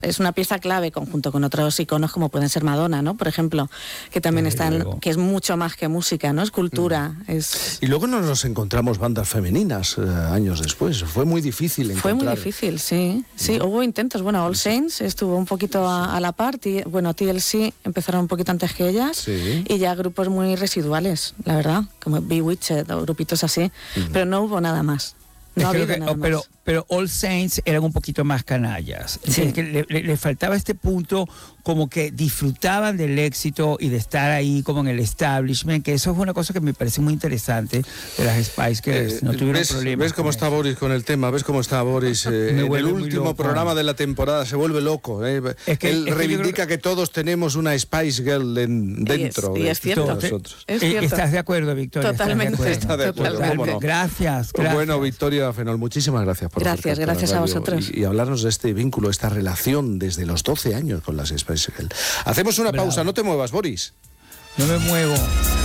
Es una pieza clave conjunto con otros iconos como pueden ser Madonna, ¿no? Por ejemplo, que también que es mucho más que música, ¿no? Es cultura. Y luego nos encontramos bandas femeninas años después. Fue muy difícil encontrar. Fue muy difícil, sí. Sí, hubo intentos. Bueno, All Saints estuvo un poquito a la par. Bueno, TLC empezaron un poquito antes que ellas. Y ya grupos muy residuales, la verdad, como Bewitched o grupitos así. Pero no hubo nada más. No había nada más. Pero All Saints eran un poquito más canallas. Sí. Que le faltaba este punto, como que disfrutaban del éxito y de estar ahí como en el establishment, que eso es una cosa que me parece muy interesante de las Spice Girls. No tuvieron problemas. ¿Ves cómo está Boris con el tema? ¿Ves cómo está Boris? En el último programa de la temporada se vuelve loco. Es que él reivindica que todos tenemos una Spice Girl dentro. Y es cierto. ¿Estás de acuerdo, Victoria? Totalmente. Está de acuerdo. Totalmente. Gracias. Bueno, Victoria Fenol, muchísimas gracias por Gracias a vosotros. Y hablarnos de este vínculo, esta relación desde los 12 años con las Spice Girls. Hacemos una pausa, no te muevas, Boris. No me muevo.